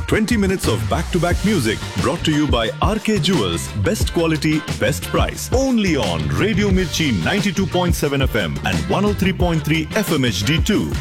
20 minutes of back-to-back music brought to you by RK Jewels. Best quality, best price. Only on Radio Mirchi 92.7 FM and 103.3 FM HD2.